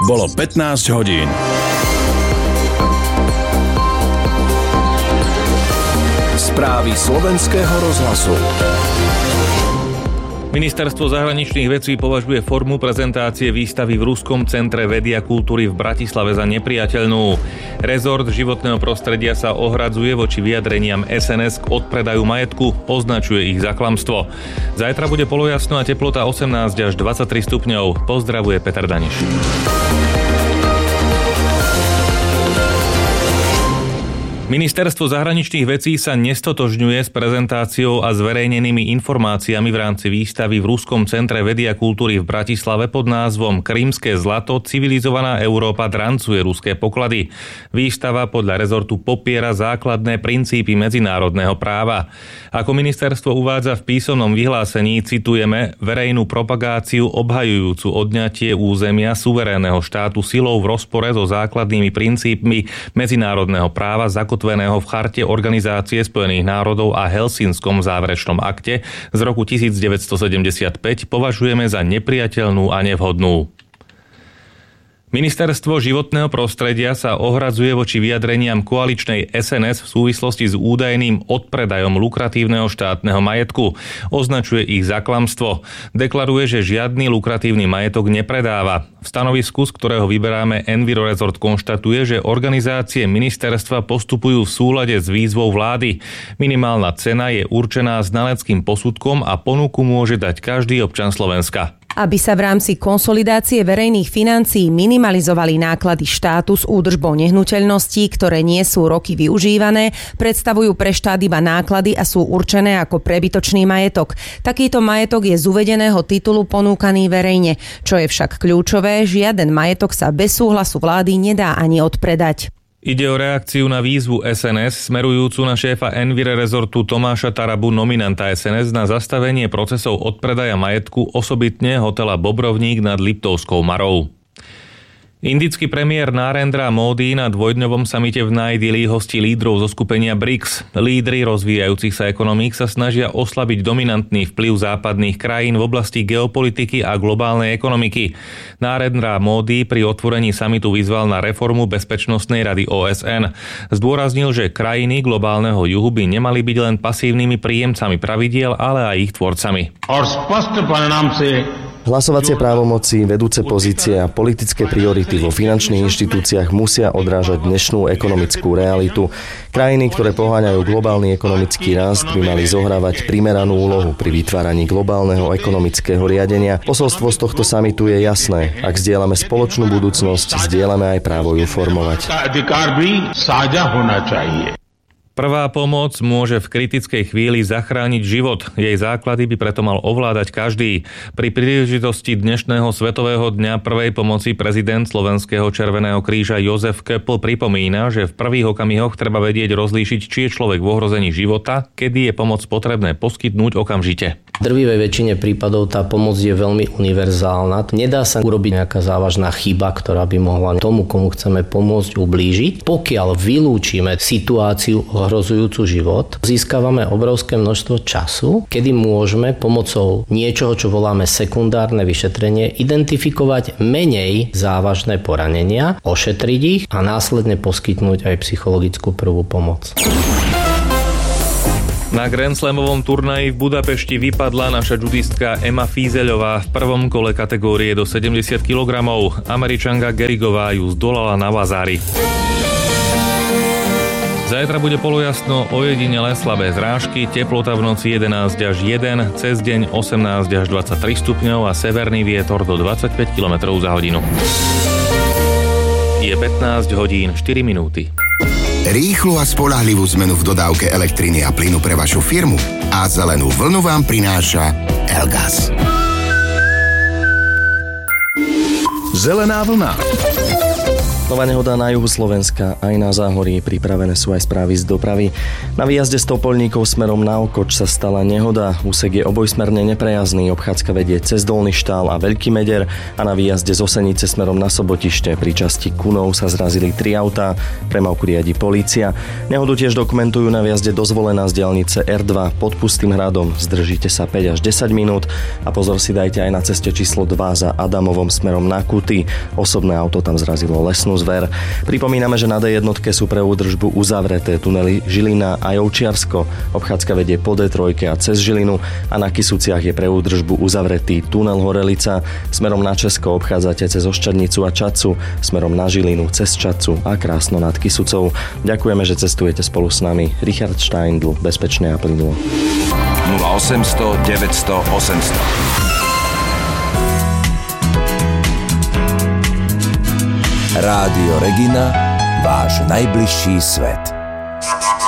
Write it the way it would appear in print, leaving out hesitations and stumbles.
Bolo 15 hodín. Správy slovenského rozhlasu. Ministerstvo zahraničných vecí považuje formu prezentácie výstavy v Ruskom centre vedy a kultúry v Bratislave za nepriateľnú. Rezort životného prostredia sa ohradzuje voči vyjadreniam SNS k odpredaju majetku, označuje ich za klamstvo. Zajtra bude polojasno a teplota 18 až 23 stupňov. Pozdravuje Peter Daniš. Ministerstvo zahraničných vecí sa nestotožňuje s prezentáciou a zverejnenými informáciami v rámci výstavy v Ruskom centre vedy a kultúry v Bratislave pod názvom Krymské zlato, civilizovaná Európa drancuje ruské poklady. Výstava podľa rezortu popiera základné princípy medzinárodného práva. Ako ministerstvo uvádza v písomnom vyhlásení, citujeme, verejnú propagáciu obhajujúcu odňatie územia suverénneho štátu silou v rozpore so základnými princípmi medzinárodného práva zakotveného v charte Organizácie spojených národov a Helsinskom záverečnom akte z roku 1975 považujeme za nepriateľnú a nevhodnú. Ministerstvo životného prostredia sa ohradzuje voči vyjadreniam koaličnej SNS v súvislosti s údajným odpredajom lukratívneho štátneho majetku. Označuje ich za klamstvo. Deklaruje, že žiadny lukratívny majetok nepredáva. V stanovisku, z ktorého vyberáme Enviro Resort, konštatuje, že organizácie ministerstva postupujú v súlade s výzvou vlády. Minimálna cena je určená znaleckým posudkom a ponuku môže dať každý občan Slovenska. Aby sa v rámci konsolidácie verejných financií minimalizovali náklady štátu s údržbou nehnuteľností, ktoré nie sú roky využívané, predstavujú pre štát iba náklady a sú určené ako prebytočný majetok. Takýto majetok je z uvedeného titulu ponúkaný verejne. Čo je však kľúčové, žiaden majetok sa bez súhlasu vlády nedá ani odpredať. Ide o reakciu na výzvu SNS smerujúcu na šéfa Enviro Resortu Tomáša Tarabu, nominanta SNS, na zastavenie procesov odpredaja majetku, osobitne hotela Bobrovník nad Liptovskou Marou. Indický premiér Narendra Modi na dvojdňovom samite v Naj-Dili hostí lídrov zo skupenia BRICS. Lídri rozvíjajúcich sa ekonomík sa snažia oslabiť dominantný vplyv západných krajín v oblasti geopolitiky a globálnej ekonomiky. Narendra Modi pri otvorení samitu vyzval na reformu Bezpečnostnej rady OSN. Zdôraznil, že krajiny globálneho juhu by nemali byť len pasívnymi príjemcami pravidiel, ale aj ich tvorcami. Hlasovacie právomoci, vedúce pozície a politické priority vo finančných inštitúciách musia odrážať dnešnú ekonomickú realitu. Krajiny, ktoré poháňajú globálny ekonomický rast, by mali zohrávať primeranú úlohu pri vytváraní globálneho ekonomického riadenia. Posolstvo z tohto samitu je jasné. Ak zdieľame spoločnú budúcnosť, zdieľame aj právo ju formovať. Prvá pomoc môže v kritickej chvíli zachrániť život. Jej základy by preto mal ovládať každý. Pri príležitosti dnešného Svetového dňa prvej pomoci prezident Slovenského Červeného kríža Jozef Köppl pripomína, že v prvých okamihoch treba vedieť rozlíšiť, či je človek v ohrození života, kedy je pomoc potrebné poskytnúť okamžite. V drvivej väčšine prípadov tá pomoc je veľmi univerzálna. Nedá sa urobiť nejaká závažná chyba, ktorá by mohla tomu, komu chceme pomôcť, ublížiť. Pokiaľ vylúčime situáciu ohrozujúcu život, získavame obrovské množstvo času, kedy môžeme pomocou niečoho, čo voláme sekundárne vyšetrenie, identifikovať menej závažné poranenia, ošetriť ich a následne poskytnúť aj psychologickú prvú pomoc. Na Grand Slamovom turnaji v Budapešti vypadla naša judistka Emma Fízeľová v prvom kole kategórie do 70 kg. Američanka Gerigová ju zdolala na Vazári. Zajtra bude polojasno, ojedinele slabé zrážky, teplota v noci 11 až 1, cez deň 18 až 23 stupňov a severný vietor do 25 km za hodinu. Je 15 hodín 4 minúty. Rýchlu a spoľahlivú zmenu v dodávke elektriny a plynu pre vašu firmu a zelenú vlnu vám prináša Elgas. Zelená vlna. Nová nehoda na juhu Slovenska, aj na Záhorí, pripravené sú aj správy z dopravy. Na výjazde z Topolníkov smerom na Okoč sa stala nehoda. Úsek je obojsmerne neprejazdný, obchádzka vedie cez Dolný Štál a Veľký Meder a na výjazde z Osenice smerom na Sobotište pri časti Kunov sa zrazili 3 autá, premávku riadi polícia. Nehodu tiež dokumentujú na výjazde do Zvolena z diaľnice R2 pod Pustým hradom. Zdržíte sa 5 až 10 minút a pozor si dajte aj na ceste číslo 2 za Adamovom smerom na Kuty. Osobné auto tam zrazilo lesnú zver. Pripomíname, že na D1 sú pre údržbu uzavreté tunely Žilina a Ovčiarsko. Obchádzka vedie po D3 a cez Žilinu a na Kysuciach je pre údržbu uzavretý tunel Horelica. Smerom na Česko obchádzate cez Oščadnicu a Čadcu, smerom na Žilinu cez Čadcu a Krásno nad Kysucou. Ďakujeme, že cestujete spolu s nami. Richard Steindl, bezpečne a plynulo. 0800 900 800. Rádio Regina, váš najbližší svet.